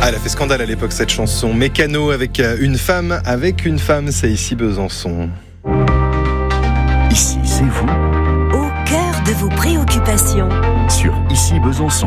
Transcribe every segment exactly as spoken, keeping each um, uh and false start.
Ah, elle a fait scandale à l'époque cette chanson. Mécano avec une femme, avec une femme, c'est ici Besançon. Ici, c'est vous. Au cœur de vos préoccupations. Sur Ici Besançon.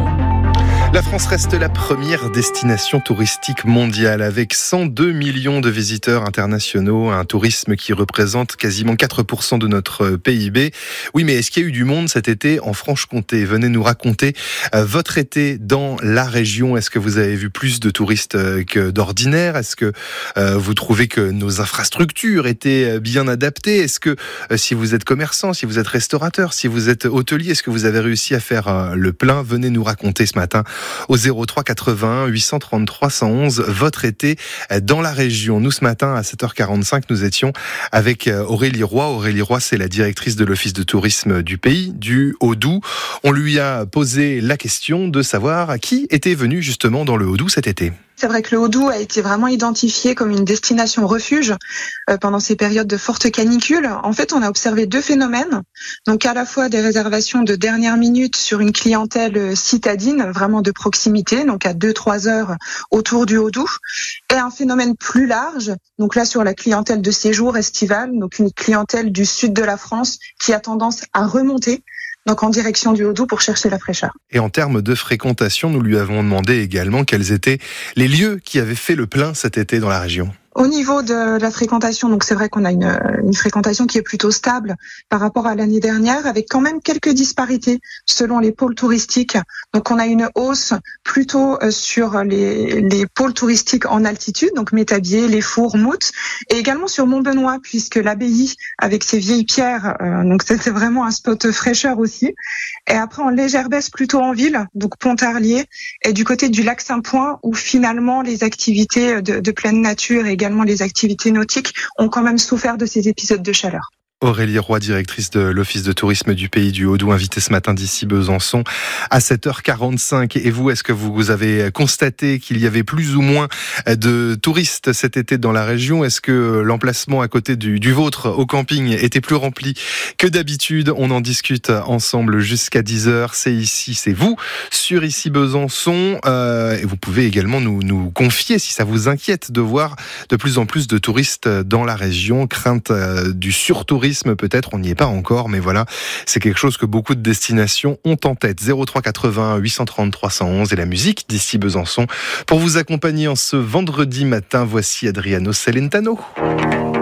La France reste la première destination touristique mondiale avec cent deux millions de visiteurs internationaux, un tourisme qui représente quasiment quatre pour cent de notre P I B. Oui, mais est-ce qu'il y a eu du monde cet été en Franche-Comté ? Venez nous raconter euh, votre été dans la région. Est-ce que vous avez vu plus de touristes euh, que d'ordinaire ? Est-ce que euh, vous trouvez que nos infrastructures étaient bien adaptées ? Est-ce que euh, si vous êtes commerçant, si vous êtes restaurateur, si vous êtes hôtelier, est-ce que vous avez réussi à faire euh, le plein ? Venez nous raconter ce matin au zéro trois quatre-vingts huit cent trente-trois cent onze, votre été dans la région. Nous, ce matin, à sept heures quarante-cinq, nous étions avec Aurélie Roy. Aurélie Roy, c'est la directrice de l'Office de tourisme du pays, du Haut-Doubs. On lui a posé la question de savoir qui était venu justement dans le Haut-Doubs cet été. C'est vrai que le Haut-Doubs a été vraiment identifié comme une destination refuge euh, pendant ces périodes de forte canicule. En fait, on a observé deux phénomènes. Donc, à la fois des réservations de dernière minute sur une clientèle citadine, vraiment de proximité, donc à deux trois heures autour du Haut-Doubs, et un phénomène plus large, donc là sur la clientèle de séjour estivale, donc une clientèle du sud de la France qui a tendance à remonter. Donc en direction du Haut-Doubs pour chercher la fraîcheur. Et en termes de fréquentation, nous lui avons demandé également quels étaient les lieux qui avaient fait le plein cet été dans la région. Au niveau de la fréquentation, donc c'est vrai qu'on a une, une fréquentation qui est plutôt stable par rapport à l'année dernière, avec quand même quelques disparités selon les pôles touristiques. Donc on a une hausse plutôt sur les, les pôles touristiques en altitude, donc Métabier, Les Fours, Mout, et également sur Montbenoît, puisque l'abbaye avec ses vieilles pierres, euh, donc c'est vraiment un spot fraîcheur aussi. Et après en légère baisse plutôt en ville, donc Pontarlier, et du côté du lac Saint-Point, où finalement les activités de, de pleine nature et également les activités nautiques ont quand même souffert de ces épisodes de chaleur. Aurélie Roy, directrice de l'Office de tourisme du pays du Haut-Doubs, invitée ce matin d'ici Besançon à sept heures quarante-cinq. Et vous, est-ce que vous avez constaté qu'il y avait plus ou moins de touristes cet été dans la région ? Est-ce que l'emplacement à côté du, du vôtre au camping était plus rempli que d'habitude ? On en discute ensemble jusqu'à dix heures. C'est ici, c'est vous, sur Ici Besançon. Euh, et vous pouvez également nous, nous confier si ça vous inquiète de voir de plus en plus de touristes dans la région. Crainte euh, du surtourisme peut-être, on n'y est pas encore, mais voilà, c'est quelque chose que beaucoup de destinations ont en tête. zéro trois quatre-vingts huit cent trente-trois cent onze et la musique d'ici Besançon. Pour vous accompagner en ce vendredi matin, voici Adriano Celentano.